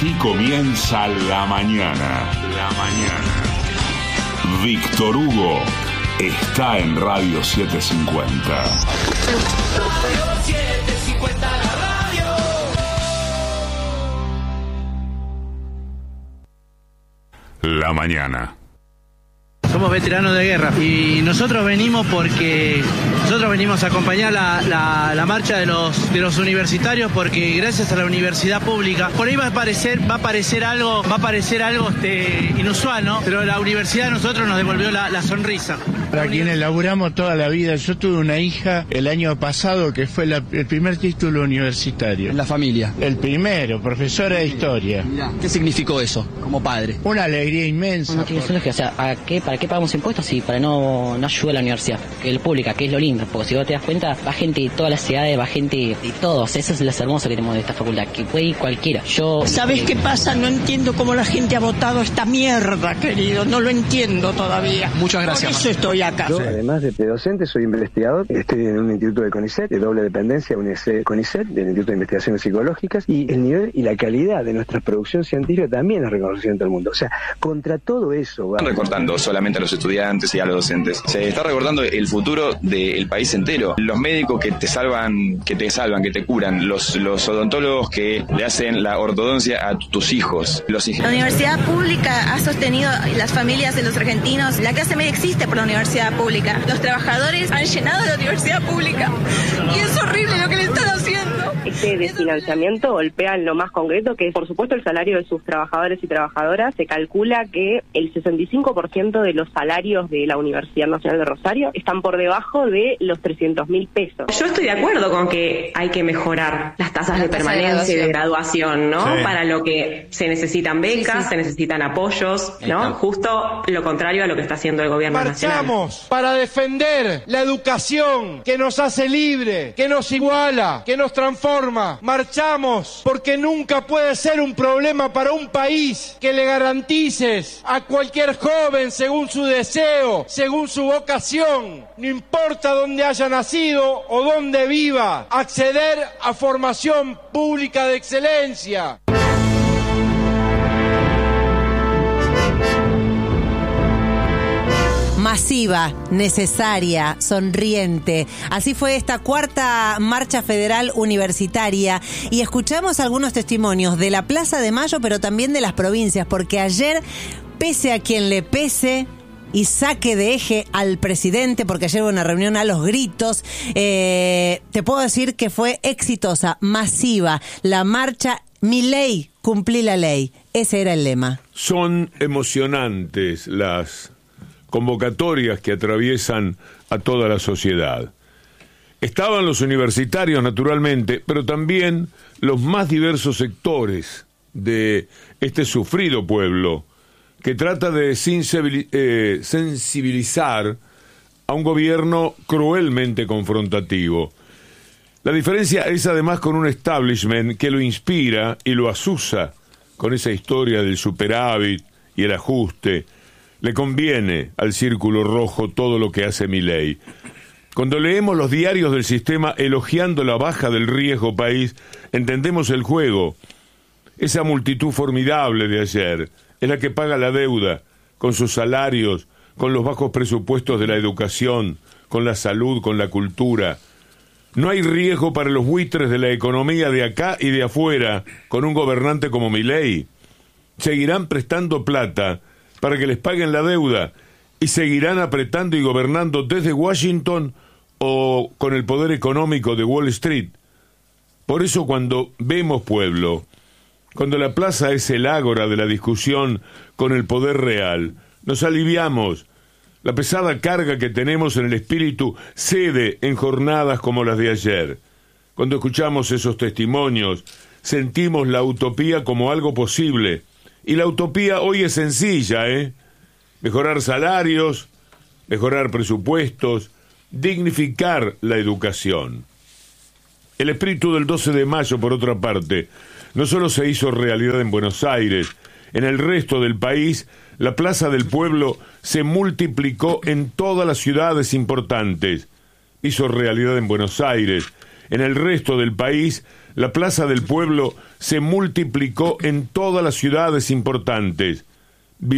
Aquí comienza La Mañana. La Mañana. Víctor Hugo está en Radio 750. Radio 750, la radio. La Mañana. Somos veteranos de guerra y nosotros venimos porque nosotros venimos a acompañar la marcha de los universitarios, porque gracias a la universidad pública, por ahí va a parecer algo inusual, ¿no? Pero la universidad a nosotros nos devolvió la sonrisa. Para quienes laburamos toda la vida, yo tuve una hija el año pasado que fue el primer título universitario. En la familia. El primero, profesora de historia. Mirá, ¿qué significó eso como padre? Una alegría inmensa. No tiene sentido, o sea, ¿para qué pagamos impuestos si para no ayuda a la universidad? Que es pública, que es lo lindo, porque si vos te das cuenta, va gente de todas las ciudades, va gente de todos, eso es lo hermoso que tenemos de esta facultad, que puede ir cualquiera. ¿Sabés qué pasa? No entiendo cómo la gente ha votado esta mierda, querido, no lo entiendo todavía. Muchas gracias. Por eso estoy acá. Yo, además de docente, soy investigador, estoy en un instituto de CONICET, de doble dependencia, CONICET, del Instituto de Investigaciones Psicológicas, y el nivel y la calidad de nuestra producción científica también es reconocida en todo el mundo. O sea, contra todo eso... Están recortando solamente a los estudiantes y a los docentes. Se está recortando el futuro del país entero. Los médicos que te salvan, que te curan, los odontólogos que le hacen la ortodoncia a tus hijos, los La universidad pública ha sostenido las familias de los argentinos. La clase media existe por la universidad pública. Los trabajadores han llenado la universidad pública y es horrible lo que le están haciendo. Este desfinanciamiento golpea en lo más concreto, que es por supuesto el salario de sus trabajadores y trabajadoras. Se calcula que el 65% de los salarios de la Universidad Nacional de Rosario están por debajo de los 300.000 pesos. Yo estoy de acuerdo con que hay que mejorar las tasas de permanencia y de graduación, ¿no? Sí. Para lo que se necesitan becas, se necesitan apoyos, ¿no? Justo lo contrario a lo que está haciendo el gobierno nacional. Marchamos para defender la educación que nos hace libre, que nos iguala, que nos transforma. Marchamos porque nunca puede ser un problema para un país que le garantices a cualquier joven, según su deseo, según su vocación, no importa dónde haya nacido o dónde viva, acceder a formación pública de excelencia. Masiva, necesaria, sonriente. Así fue esta cuarta marcha federal universitaria. Y escuchamos algunos testimonios de la Plaza de Mayo, pero también de las provincias, porque ayer, pese a quien le pese, y saque de eje al presidente, porque ayer hubo una reunión a los gritos, te puedo decir que fue exitosa, masiva. La marcha Milei, cumplí la ley. Ese era el lema. Son emocionantes las convocatorias que atraviesan a toda la sociedad. Estaban los universitarios, naturalmente, pero también los más diversos sectores de este sufrido pueblo, que trata de sensibilizar a un gobierno cruelmente confrontativo. La diferencia es además con un establishment que lo inspira y lo asusa con esa historia del superávit y el ajuste. Le conviene al Círculo Rojo todo lo que hace Milei. Cuando leemos los diarios del sistema elogiando la baja del riesgo país, entendemos el juego. Esa multitud formidable de ayer es la que paga la deuda, con sus salarios, con los bajos presupuestos de la educación, con la salud, con la cultura. No hay riesgo para los buitres de la economía de acá y de afuera, con un gobernante como Milei. Seguirán prestando plata para que les paguen la deuda y seguirán apretando y gobernando desde Washington o con el poder económico de Wall Street. Por eso cuando vemos pueblo, cuando la plaza es el ágora de la discusión con el poder real, nos aliviamos. La pesada carga que tenemos en el espíritu cede en jornadas como las de ayer. Cuando escuchamos esos testimonios, sentimos la utopía como algo posible. Y la utopía hoy es sencilla, mejorar salarios, mejorar presupuestos, dignificar la educación. El espíritu del 12 de mayo, por otra parte, no solo se hizo realidad en Buenos Aires, en el resto del país, la Plaza del Pueblo se multiplicó en todas las ciudades importantes. Hizo realidad en Buenos Aires, En el resto del país, la Plaza del Pueblo se multiplicó en todas las ciudades importantes.